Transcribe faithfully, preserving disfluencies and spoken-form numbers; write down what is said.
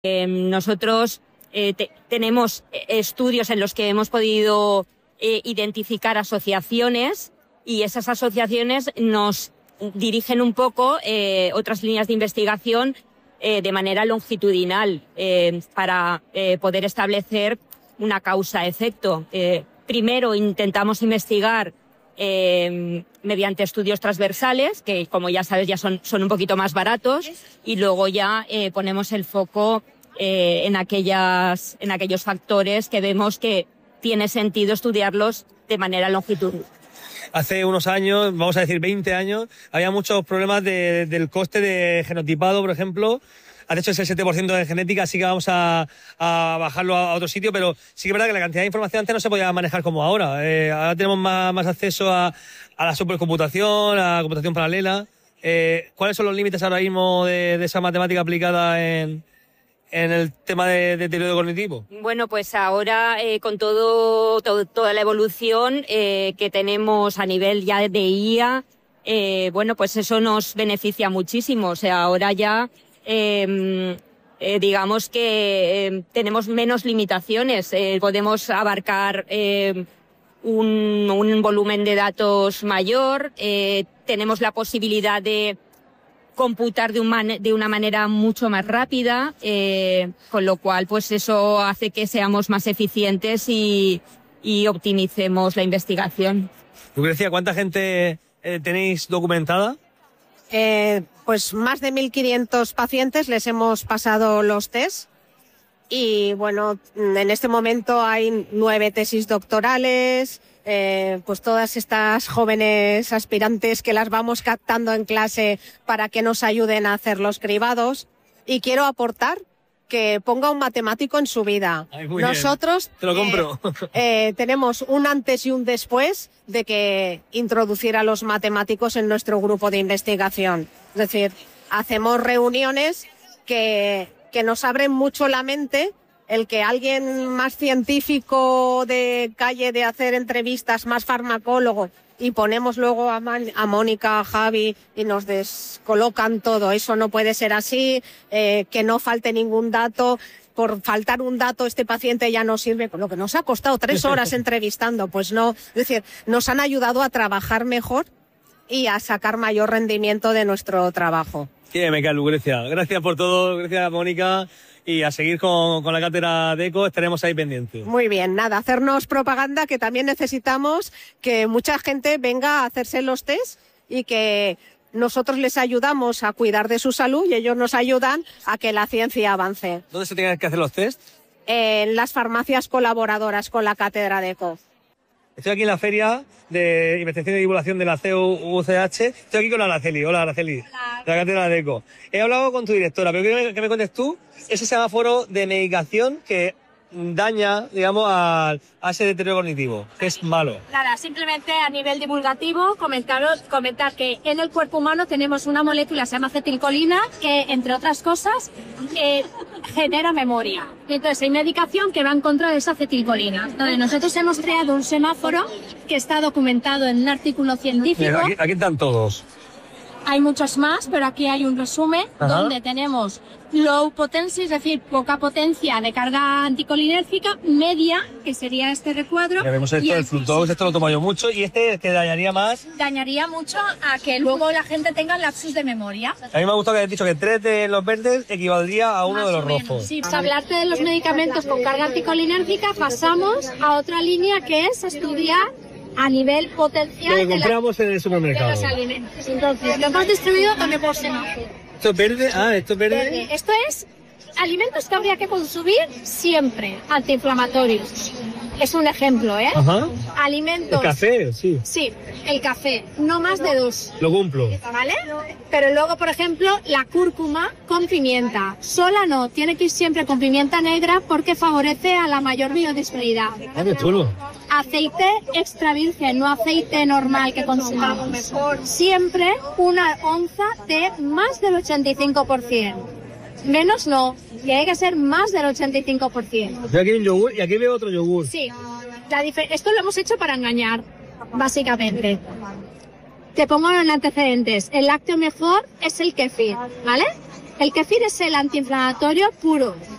Eh, nosotros eh, te, tenemos estudios en los que hemos podido eh, identificar asociaciones y esas asociaciones nos dirigen un poco eh, otras líneas de investigación eh, de manera longitudinal eh, para eh, poder establecer una causa-efecto. Eh, primero intentamos investigar eh, mediante estudios transversales, que como ya sabes ya son, son un poquito más baratos, y luego ya eh, ponemos el foco eh, en, aquellas, en aquellos factores que vemos que tiene sentido estudiarlos de manera longitudinal. Hace unos años, vamos a decir veinte años, había muchos problemas de, del coste de genotipado, por ejemplo. De hecho, es el siete por ciento de genética, así que vamos a, a bajarlo a otro sitio, pero sí que es verdad que la cantidad de información antes no se podía manejar como ahora. Eh, ahora tenemos más, más acceso a, a la supercomputación, a la computación paralela. Eh, ¿Cuáles son los límites ahora mismo de, de esa matemática aplicada en, en el tema de, de deterioro cognitivo? Bueno, pues ahora eh, con todo, todo toda la evolución eh, que tenemos a nivel ya de I A, eh, bueno, pues eso nos beneficia muchísimo. O sea, ahora ya eh, eh, digamos que eh, tenemos menos limitaciones, eh, podemos abarcar eh, un, un volumen de datos mayor, eh, tenemos la posibilidad de computar de, un man de una manera mucho más rápida, eh, con lo cual pues eso hace que seamos más eficientes y, y optimicemos la investigación. Lucrecia, ¿cuánta gente eh, tenéis documentada? Eh, pues más de mil quinientos pacientes les hemos pasado los test y bueno, en este momento hay nueve tesis doctorales, eh, pues todas estas jóvenes aspirantes que las vamos captando en clase para que nos ayuden a hacer los cribados, y quiero aportar que ponga un matemático en su vida. Ay, muy Nosotros bien. Te lo compro. Eh, eh, tenemos un antes y un después de que introducir a los matemáticos en nuestro grupo de investigación. Es decir, hacemos reuniones que, que nos abren mucho la mente. El que alguien más científico de calle, de hacer entrevistas, más farmacólogo, y ponemos luego a, Man a Mónica, a Javi, y nos descolocan todo. Eso no puede ser así, eh, que no falte ningún dato. Por faltar un dato, este paciente ya no sirve, con lo que nos ha costado tres horas entrevistando. Pues no, es decir, nos han ayudado a trabajar mejor y a sacar mayor rendimiento de nuestro trabajo. Sí, me cae, Lucrecia. Gracias por todo, gracias, Mónica. Y a seguir con, con la cátedra de ECO, estaremos ahí pendientes. Muy bien, nada, hacernos propaganda, que también necesitamos que mucha gente venga a hacerse los test y que nosotros les ayudamos a cuidar de su salud y ellos nos ayudan a que la ciencia avance. ¿Dónde se tienen que hacer los test? En las farmacias colaboradoras con la cátedra de ECO. Estoy aquí en la feria de investigación y divulgación de la C U C H. Estoy aquí con Araceli. Hola, Araceli. Hola. De la cátedra de ECO. He hablado con tu directora, pero quiero que me cuentes tú ese semáforo de medicación que daña, digamos, a, a ese deterioro cognitivo, que es malo. Nada, simplemente a nivel divulgativo comentaros, comentar que en el cuerpo humano tenemos una molécula que se llama acetilcolina que, entre otras cosas, eh, genera memoria. Entonces hay medicación que va en contra de esa acetilcolina. Entonces nosotros hemos creado un semáforo que está documentado en un artículo científico. Mira, aquí, aquí están todos. Hay muchos más, pero aquí hay un resumen. Ajá. Donde tenemos low potency, es decir, poca potencia de carga anticolinérgica, media, que sería este recuadro. Ya vemos esto, el Flutox, esto lo tomo yo mucho, y este que dañaría más. Dañaría mucho a que luego la gente tenga lapsus de memoria. A mí me ha gustado que hayas dicho que tres de los verdes equivaldría a uno más de los rojos. Sí, para hablarte de los medicamentos con carga anticolinérgica, pasamos a otra línea que es estudiar a nivel potencial lo que compramos de, la, en el supermercado. De los alimentos. Entonces, lo hemos distribuido también por semáforo. ¿Esto es verde? Ah, ¿esto es verde? verde. Esto es alimentos que habría que consumir siempre, antiinflamatorios. Es un ejemplo, ¿eh? Ajá. Alimentos... El café, sí. Sí, el café, no más de dos. Lo cumplo. ¿Vale? Pero luego, por ejemplo, la cúrcuma con pimienta. Sola no, tiene que ir siempre con pimienta negra porque favorece a la mayor biodisponibilidad. Ah, qué chulo. Aceite extra virgen, no aceite normal que consumamos. Siempre una onza de más del ochenta y cinco por ciento. Menos no, tiene que ser más del ochenta y cinco por ciento. Yo aquí hay un yogur y aquí veo otro yogur. Sí, la esto lo hemos hecho para engañar, básicamente. Te pongo en antecedentes. El lácteo mejor es el kefir, ¿vale? El kéfir es el antiinflamatorio puro.